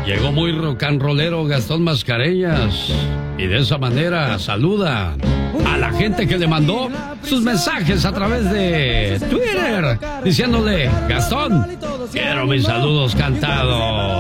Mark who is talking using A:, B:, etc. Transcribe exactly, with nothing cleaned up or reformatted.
A: Llegó muy rock and rollero Gastón Mascareñas y de esa manera saluda a la gente que le mandó sus mensajes a través de Twitter diciéndole: Gastón, quiero mis saludos cantados.